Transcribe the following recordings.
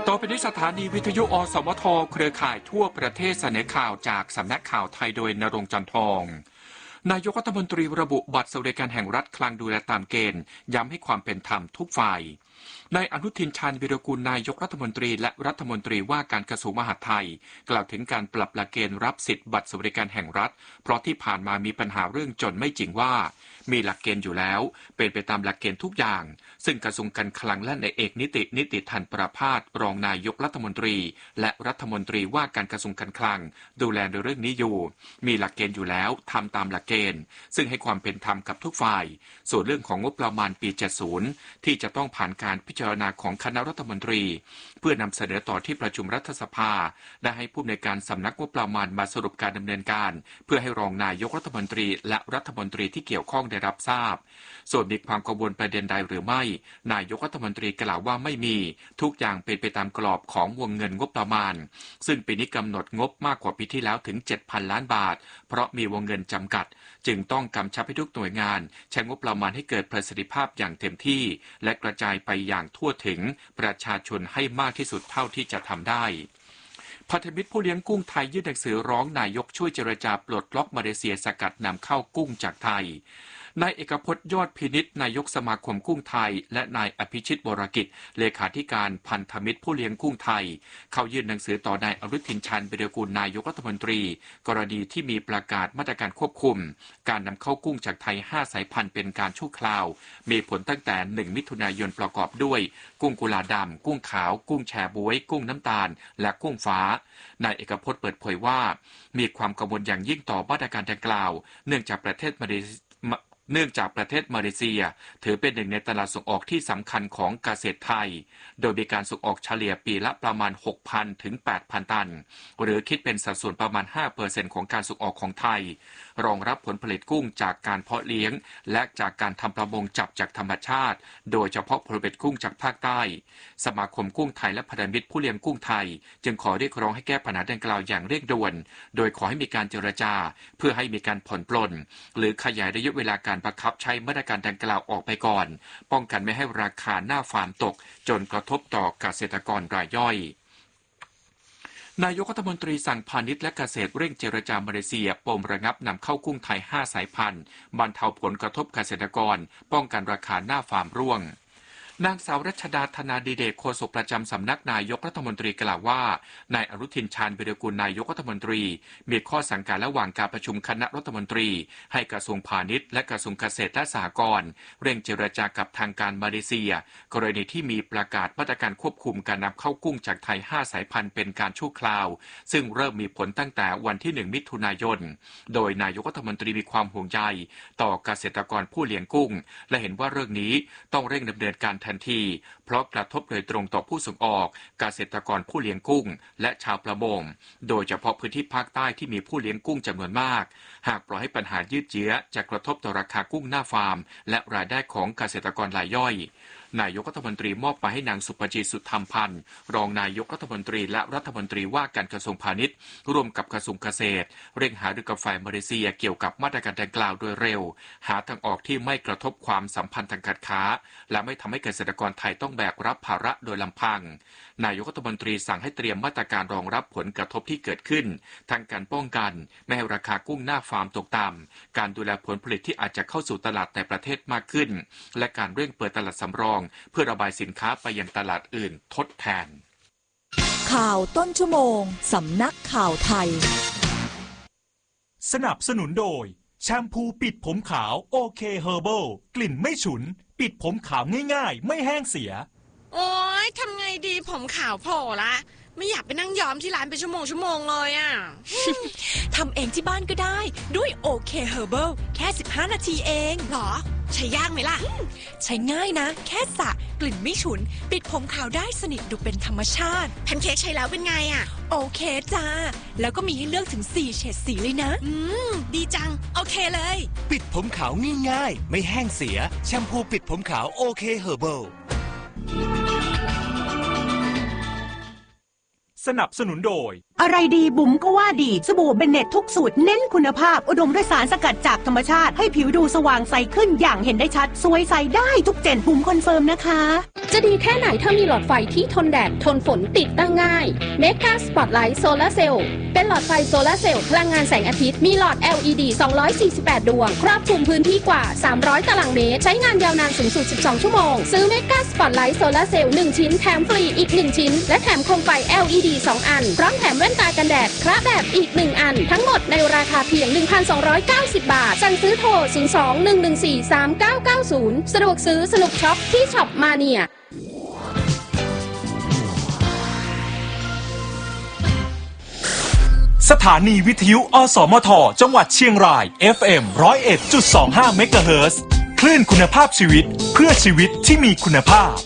ต่อไปนี้สถานีวิทยุอสมทเครือข่ายทั่วประเทศเสนอข่าวจากสำนักข่าวไทยโดยณรงค์ จันทองนายกรัฐมนตรีระบุบัตรสวัสดิการแห่งรัฐคลังดูแลตามเกณฑ์ย้ำให้ความเป็นธรรมทุกฝ่ายนายอนุทิน ชาญวิรากูลนายกรัฐมนตรีและรัฐมนตรีว่าการกระทรวงมหาดไทยกล่าวถึงการปรับหลักเกณฑ์รับสิทธิบัตรสวัสดิการแห่งรัฐเพราะที่ผ่านมามีปัญหาเรื่องจนไม่จริงว่ามีหลักเกณฑ์อยู่แล้วเป็นไปตามหลักเกณฑ์ทุกอย่างซึ่งกระทรวงการคลังและนายเอกนิติธันประภาสรองนายกรัฐมนตรีและรัฐมนตรีว่าการกระทรวงการคลังดูแลในเรื่องนี้อยู่มีหลักเกณฑ์อยู่แล้วทำตามหลักเกณฑ์ซึ่งให้ความเป็นธรรมกับทุกฝ่ายส่วนเรื่องของงบประมาณปี70ที่จะต้องผ่านการพิจารณาของคณะรัฐมนตรีเพื่อนำเสนอต่อที่ประชุมรัฐสภาและให้ผู้อำนวยการสำนักงบประมาณมาสรุปการดำเนินการเพื่อให้รองนายกรัฐมนตรีและรัฐมนตรีที่เกี่ยวข้องได้รับทราบส่วนมีความกังวลประเด็นใดหรือไม่นายกรัฐมนตรีกล่าวว่าไม่มีทุกอย่างเป็นไปตามกรอบของวงเงินงบประมาณซึ่งปีนี้กำหนดงบมากกว่าปีที่แล้วถึง 7,000 ล้านบาทเพราะมีวงเงินจำกัดจึงต้องกำชับให้ทุกหน่วยงานใช้งบประมาณให้เกิดประสิทธิภาพอย่างเต็มที่และกระจายไปอย่างทั่วถึงประชาชนให้มากที่สุดเท่าที่จะทำได้พันธมิตรผู้เลี้ยงกุ้งไทยยื่นหนังสือร้องนายกช่วยเจรจาปลดล็อกมาเลเซียสกัดนำเข้ากุ้งจากไทยนายเอกพจน์ ยอดพินิจนายกสมาคมกุ้งไทยและนายอภิชิต วรกิจเลขาธิการพันธมิตรผู้เลี้ยงกุ้งไทยเขายื่นหนังสือต่อนายอนุทิน ชาญวิรากูลนายกรัฐมนตรีกรณีที่มีประกาศมาตรการควบคุมการนำเข้ากุ้งจากไทย5สายพันธุ์เป็นการชั่วคราวมีผลตั้งแต่1มิถุนายนประกอบด้วยกุ้งกุลาดำกุ้งขาวกุ้งแชบ๊วยกุ้งน้ำตาลและกุ้งฟ้านายเอกพจน์เปิดเผยว่ามีความกังวลอย่างยิ่งต่อมาตรการดังกล่าวเนื่องจากประเทศมาเลเซียถือเป็นหนึ่งในตลาดส่งออกที่สำคัญของเกษตรไทยโดยมีการส่งออกเฉลี่ยปีละประมาณ 6,000 ถึง 8,000 ตันหรือคิดเป็นสัดส่วนประมาณ 5% ของการส่งออกของไทยรองรับผลผลิตกุ้งจากการเพาะเลี้ยงและจากการทำประมงจับจากธรรมชาติโดยเฉพาะผลผลิตกุ้งจากภาคใต้สมาคมกุ้งไทยและพันธมิตรผู้เลี้ยงกุ้งไทยจึงขอเรียกร้องให้แก้ปัญหาดังกล่าวอย่างเร่งด่วนโดยขอให้มีการเจรจาเพื่อให้มีการผ่อนปลนหรือขยายระยะเวลาการบังคับใช้มาตรการดังกล่าวออกไปก่อนป้องกันไม่ให้ราคาหน้าฟาร์มตกจนกระทบต่อเกษตรกรรายย่อยนายกรัฐมนตรีสั่งพาณิชย์และเกษตรเร่งเจรจามาเลเซียปมระงับนำเข้ากุ้งไทย5สายพันธุ์บรรเทาผลกระทบเกษตรกรป้องกันราคาหน้าฟาร์มร่วงนางสาวรัชดา ธนาดิเดชโฆษกประจำสำนักนายกรัฐมนตรีกล่าวว่านายอนุทิน ชาญวิรากูลนายกรัฐมนตรีมีข้อสั่งการระหว่างการประชุมคณะรัฐมนตรีให้กระทรวงพาณิชย์และกระทรวงเกษตรและสหกรณ์เร่งเจรจากับทางการมาเลเซียกรณีที่มีประกาศมาตรการควบคุมการนำเข้ากุ้งจากไทย5สายพันธุ์เป็นการชั่วคราวซึ่งเริ่มมีผลตั้งแต่วันที่1มิถุนายนโดยนายกรัฐมนตรีมีความห่วงใยต่อเกษตรกรผู้เลี้ยงกุ้งและเห็นว่าเรื่องนี้ต้องเร่งดำเนินการทันทีเพราะกระทบโดยตรงต่อผู้ส่งออกเกษตรกรผู้เลี้ยงกุ้งและชาวประมงโดยเฉพาะพื้นที่ภาคใต้ที่มีผู้เลี้ยงกุ้งจำนวนมากหากปล่อยให้ปัญหายืดเยื้อจะกระทบต่อราคากุ้งหน้าฟาร์มและรายได้ของเกษตรกรรายย่อยนายกรัฐมนตรีมอบหมายให้นางสุปจิต สุธรรมพันธ์รองนายกรัฐมนตรีและรัฐมนตรีว่าการกระทรวงพาณิชย์ร่วมกับกระทรวงเกษตรเร่งหารือกับฝ่ายมาเลเซียเกี่ยวกับมาตรการดังกล่าวโดยเร็วหาทางออกที่ไม่กระทบความสัมพันธ์ทางการค้าและไม่ทำให้เกษตรกรไทยต้องแบกรับภาระโดยลำพังนายกรัฐมนตรีสั่งให้เตรียมมาตรการรองรับผลกระทบที่เกิดขึ้นทั้งการป้องกันไม่ให้ราคากุ้งหน้าฟาร์มตกต่ำการดูแลผลผลิตที่อาจจะเข้าสู่ตลาดในประเทศมากขึ้นและการเร่งเปิดตลาดสำรองเพื่อระบายสินค้าไปยังตลาดอื่นทดแทนข่าวต้นชั่วโมงสำนักข่าวไทยสนับสนุนโดยแชมพูปิดผมขาวโอเคเฮอร์เบิลกลิ่นไม่ฉุนปิดผมขาวง่ายๆไม่แห้งเสียโอ๊ยทำไงดีผมขาวโผล่ละไม่อยากไปนั่งย้อมที่ร้านเป็นชั่วโมงเลยอ่ะทำเองที่บ้านก็ได้ด้วยโอเคเฮอร์เบิลแค่15นาทีเองหรอใช้ยากไหมล่ะใช้ง่ายนะแค่สระกลิ่นไม่ฉุนปิดผมขาวได้สนิทดูเป็นธรรมชาติแพนเค้กใช้แล้วเป็นไงอ่ะโอเคจ้าแล้วก็มีให้เลือกถึง4เฉดสีเลยนะดีจังโอเคเลยปิดผมขาวง่ายๆไม่แห้งเสียแชมพูปิดผมขาวโอเคเฮอร์เบิลสนับสนุนโดยอะไรดีบุ๋มก็ว่าดีสบู่เบนเน็ตทุกสูตรเน้นคุณภาพอุดมด้วยสารสกัดจากธรรมชาติให้ผิวดูสว่างใสขึ้นอย่างเห็นได้ชัดสวยใสได้ทุกเจนบุ๋มคอนเฟิร์มนะคะจะดีแค่ไหนถ้ามีหลอดไฟที่ทนแดดทนฝนติดตั้งง่าย Mega Spotlight Solar Cell เป็นหลอดไฟโซลาร์เซลล์พลังงานแสงอาทิตย์มีหลอด LED 248 ดวงครอบคลุมพื้นที่กว่า300ตารางเมตรใช้งานยาวนานสูงสุด12ชั่วโมงซื้อ Mega Spotlight Solar Cell 1 ชิ้นแถมฟรีอีก1ชิ้นและแถมโคมไฟ LED 2 อันพร้อมแถมแว่นตากันแดดคระแบบอีก1อันทั้งหมดในราคาเพียง 1,290 บาทสั่งซื้อโทร 02-114-3990 สะดวกซื้อสนุกช็อปที่ช็อปมาเนียสถานีวิทยุอสมทจังหวัดเชียงราย FM 101.25 เมกะเฮิรตซ์คลื่นคุณภาพชีวิตเพื่อชีวิตที่มีคุณภาพ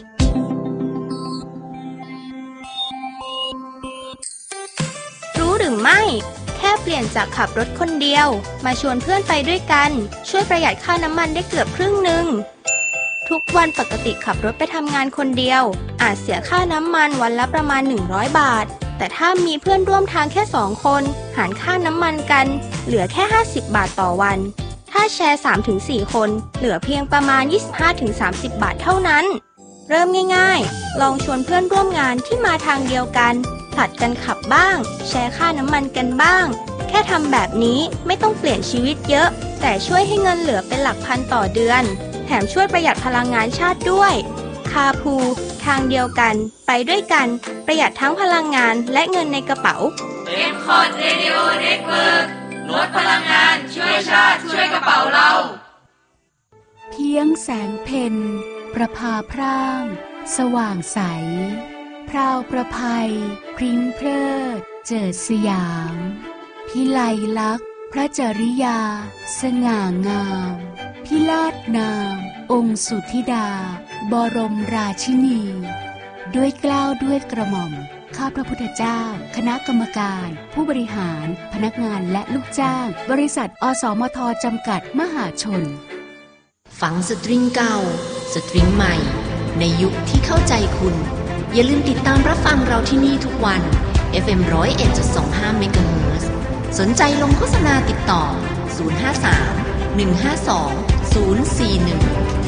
รู้หรือไม่แค่เปลี่ยนจากขับรถคนเดียวมาชวนเพื่อนไปด้วยกันช่วยประหยัดค่าน้ำมันได้เกือบครึ่งหนึ่งทุกวันปกติขับรถไปทำงานคนเดียวอาจเสียค่าน้ำมันวันละประมาณ100 บาทแต่ถ้ามีเพื่อนร่วมทางแค่2 คนหารค่าน้ำมันกันเหลือแค่50 บาทต่อวันถ้าแชร์ 3-4 คนเหลือเพียงประมาณ 25-30 บาทเท่านั้นเริ่มง่ายๆลองชวนเพื่อนร่วมงานที่มาทางเดียวกันผลัดกันขับบ้างแชร์ค่าน้ำมันกันบ้างแค่ทำแบบนี้ไม่ต้องเปลี่ยนชีวิตเยอะแต่ช่วยให้เงินเหลือเป็นหลักพันต่อเดือนแถมช่วยประหยัดพลังงานชาติด้วยคาพูทางเดียวกันไปด้วยกันประหยัดทั้งพลังงานและเงินในกระเป๋า M-Cot Radio Network ลดพลังงานช่วยชาติช่วยกระเป๋าเราเพียงแสงเพ็ญประภาพร่างสว่างใสพราวประภัยพริ้งเพลิดเจิดสยามพิไลลักษณ์พระจริยาสง่างามพิลาศนามองค์สุธิดาบรมราชินีด้วยเกล้าด้วยกระหม่อมข้าพระพุทธเจ้าคณะกรรมการผู้บริหารพนักงานและลูกจ้างบริษัทอสมทจำกัดมหาชนฝังสตริงเก่าสตริงใหม่ในยุคที่เข้าใจคุณอย่าลืมติดตามรับฟังเราที่นี่ทุกวัน FM 101.25 เมกะเฮิรตซ์สนใจลงโฆษณาติดต่อ053 152 041